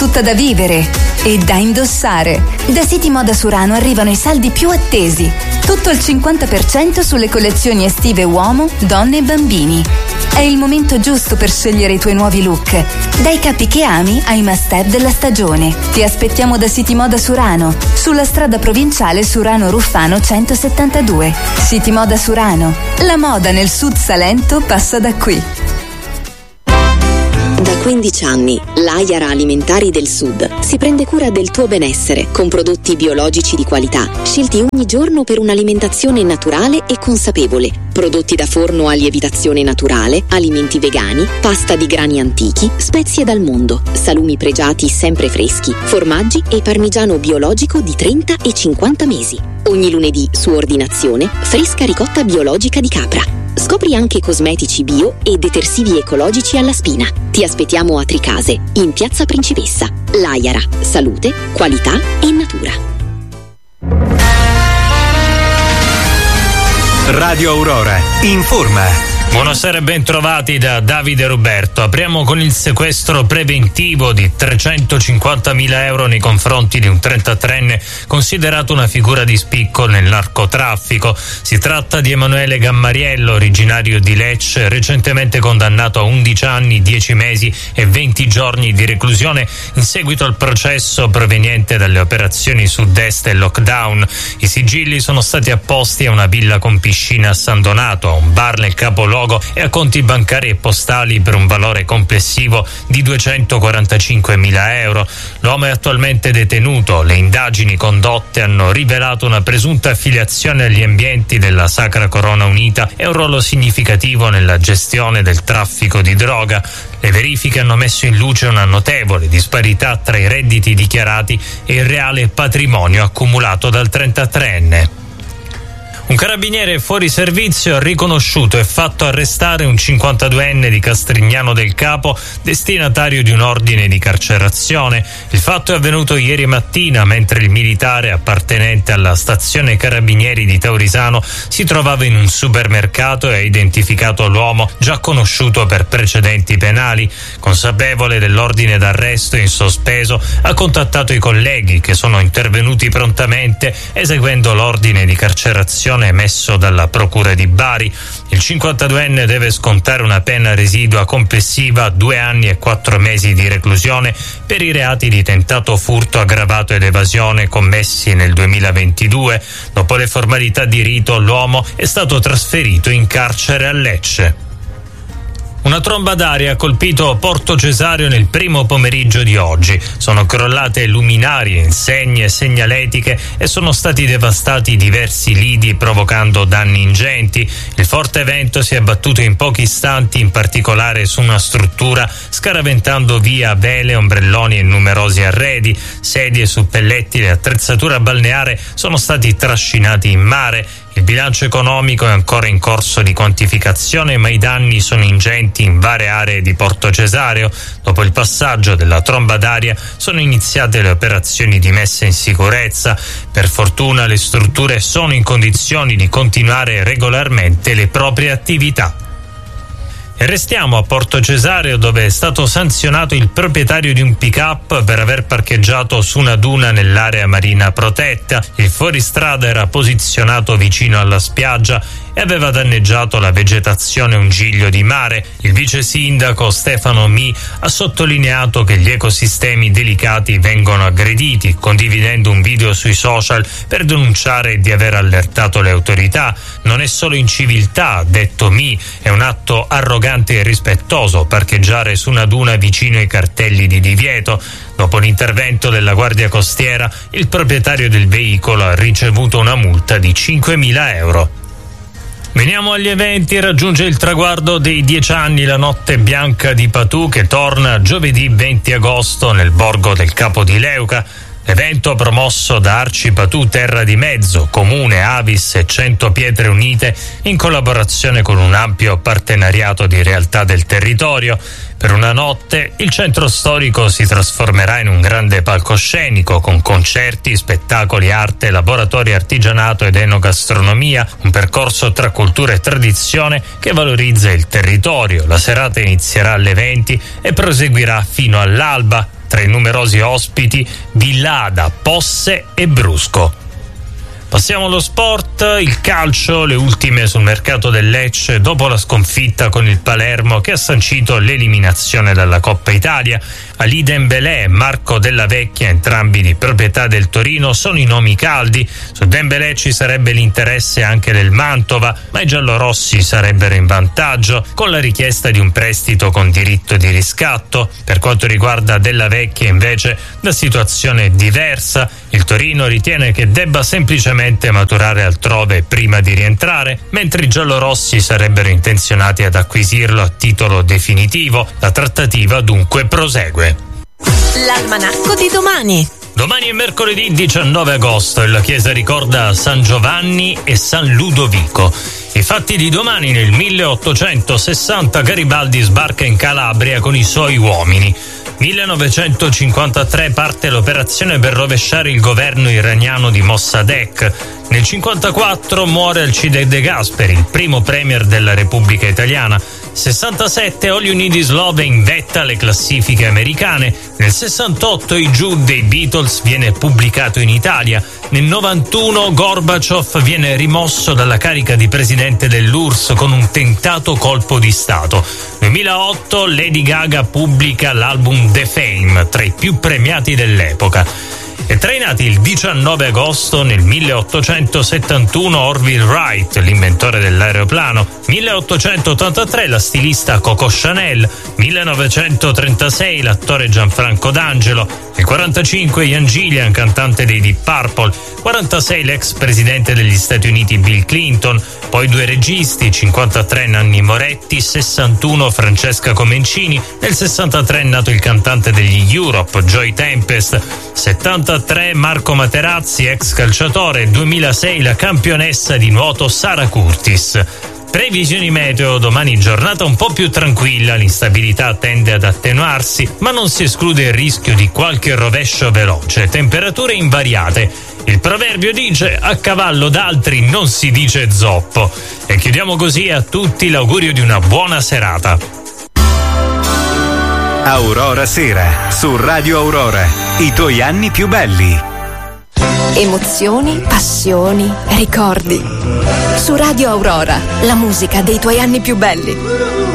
tutta da vivere e da indossare. Da City Moda Surano arrivano i saldi più attesi. Tutto il 50% sulle collezioni estive uomo, donne e bambini. È il momento giusto per scegliere i tuoi nuovi look. Dai capi che ami ai must-have della stagione. Ti aspettiamo da City Moda Surano, sulla strada provinciale Surano Ruffano 172. City Moda Surano. La moda nel Sud Salento passa da qui. Da 15 anni, l'Aiara Alimentari del Sud si prende cura del tuo benessere con prodotti biologici di qualità, scelti ogni giorno per un'alimentazione naturale e consapevole. Prodotti da forno a lievitazione naturale, alimenti vegani, pasta di grani antichi, spezie dal mondo, salumi pregiati sempre freschi, formaggi e parmigiano biologico di 30 e 50 mesi. Ogni lunedì, su ordinazione, fresca ricotta biologica di capra. Scopri anche cosmetici bio e detersivi ecologici alla spina. Ti aspettiamo a Tricase, in Piazza Principessa. L'Aiara, salute, qualità e natura. Radio Aurora informa. Buonasera e ben trovati da Davide Roberto. Apriamo con il sequestro preventivo di 350.000 euro nei confronti di un 33enne considerato una figura di spicco nel narcotraffico. Si tratta di Emanuele Gammariello, originario di Lecce, recentemente condannato a 11 anni, 10 mesi e 20 giorni di reclusione in seguito al processo proveniente dalle operazioni Sud-Est e Lockdown. I sigilli sono stati apposti a una villa con piscina a San Donato, a un bar nel capoluogo e a conti bancari e postali per un valore complessivo di 245.000 euro. L'uomo è attualmente detenuto. Le indagini condotte hanno rivelato una presunta affiliazione agli ambienti della Sacra Corona Unita e un ruolo significativo nella gestione del traffico di droga. Le verifiche hanno messo in luce una notevole disparità tra i redditi dichiarati e il reale patrimonio accumulato dal 33enne. Un carabiniere fuori servizio ha riconosciuto e fatto arrestare un 52enne di Castrignano del Capo, destinatario di un ordine di carcerazione. Il fatto è avvenuto ieri mattina, mentre il militare appartenente alla stazione Carabinieri di Taurisano si trovava in un supermercato e ha identificato l'uomo già conosciuto per precedenti penali. Consapevole dell'ordine d'arresto in sospeso, ha contattato i colleghi che sono intervenuti prontamente eseguendo l'ordine di carcerazione emesso dalla Procura di Bari. Il 52enne deve scontare una pena residua complessiva 2 anni e 4 mesi di reclusione per i reati di tentato furto aggravato ed evasione commessi nel 2022. Dopo le formalità di rito, l'uomo è stato trasferito in carcere a Lecce. Una tromba d'aria ha colpito Porto Cesareo nel primo pomeriggio di oggi. Sono crollate luminarie, insegne, segnaletiche e sono stati devastati diversi lidi provocando danni ingenti. Il forte vento si è abbattuto in pochi istanti, in particolare su una struttura, scaraventando via vele, ombrelloni e numerosi arredi. Sedie, suppellettili e attrezzatura balneare sono stati trascinati in mare. Il bilancio economico è ancora in corso di quantificazione, ma i danni sono ingenti in varie aree di Porto Cesareo. Dopo il passaggio della tromba d'aria sono iniziate le operazioni di messa in sicurezza. Per fortuna le strutture sono in condizioni di continuare regolarmente le proprie attività. E restiamo a Porto Cesareo, dove è stato sanzionato il proprietario di un pick-up per aver parcheggiato su una duna nell'area marina protetta. Il fuoristrada era posizionato vicino alla spiaggia e aveva danneggiato la vegetazione e un giglio di mare. Il vice sindaco Stefano Mi ha sottolineato che gli ecosistemi delicati vengono aggrediti, condividendo un video sui social per denunciare di aver allertato le autorità. Non è solo inciviltà, ha detto Mi, è un atto arrogante e irrispettoso parcheggiare su una duna vicino ai cartelli di divieto. Dopo l'intervento della Guardia Costiera, il proprietario del veicolo ha ricevuto una multa di 5.000 euro. Veniamo agli eventi. Raggiunge il traguardo dei 10 anni la Notte Bianca di Patù, che torna giovedì 20 agosto nel borgo del Capo di Leuca. Evento promosso da Arci Patù Terra di Mezzo, Comune, Avis e 100 Pietre Unite, in collaborazione con un ampio partenariato di realtà del territorio. Per una notte il centro storico si trasformerà in un grande palcoscenico con concerti, spettacoli, arte, laboratori artigianato ed enogastronomia, un percorso tra cultura e tradizione che valorizza il territorio. La serata inizierà alle 20 e proseguirà fino all'alba. tra i numerosi ospiti Villada, Posse e Brusco. Passiamo allo sport, il calcio, le ultime sul mercato del Lecce dopo la sconfitta con il Palermo che ha sancito l'eliminazione dalla Coppa Italia. Ali Dembélé e Marco Della Vecchia, entrambi di proprietà del Torino, sono i nomi caldi. Su Dembélé ci sarebbe l'interesse anche del Mantova, ma i giallorossi sarebbero in vantaggio con la richiesta di un prestito con diritto di riscatto. Per quanto riguarda Della Vecchia invece la situazione è diversa. Il Torino ritiene che debba semplicemente maturare altrove prima di rientrare, mentre i giallorossi sarebbero intenzionati ad acquisirlo a titolo definitivo. La trattativa dunque prosegue. L'almanacco di domani. Domani è mercoledì 19 agosto e la chiesa ricorda San Giovanni e San Ludovico. I fatti di domani: nel 1860 Garibaldi sbarca in Calabria con i suoi uomini. 1953 parte l'operazione per rovesciare il governo iraniano di Mossadegh. Nel 1954 muore Alcide De Gasperi, il primo premier della Repubblica Italiana. 67 All You Need Is Love in vetta alle classifiche americane. Nel 68 I Jude dei Beatles viene pubblicato in Italia. Nel 91 Gorbaciov viene rimosso dalla carica di presidente dell'URSS con un tentato colpo di Stato. 2008 Lady Gaga pubblica l'album The Fame, tra i più premiati dell'epoca. E tra i nati il 19 agosto nel 1871 Orville Wright, l'inventore dell'aeroplano. 1883 la stilista Coco Chanel. 1936 l'attore Gianfranco D'Angelo. Nel 45 Ian Gillan, cantante dei Deep Purple. 46 l'ex presidente degli Stati Uniti Bill Clinton. Poi due registi, 53 Nanni Moretti, 61 Francesca Comencini. Nel 63 è nato il cantante degli Europe Joy Tempest. 73 Marco Materazzi, ex calciatore. 2006 la campionessa di nuoto Sara Curtis. Previsioni meteo: domani giornata un po' più tranquilla, l'instabilità tende ad attenuarsi, ma non si esclude il rischio di qualche rovescio veloce. Temperature invariate. Il proverbio dice: a cavallo d'altri non si dice zoppo. E chiudiamo così a tutti l'augurio di una buona serata. Aurora Sera su Radio Aurora, i tuoi anni più belli. Emozioni, passioni, ricordi. Su Radio Aurora, la musica dei tuoi anni più belli.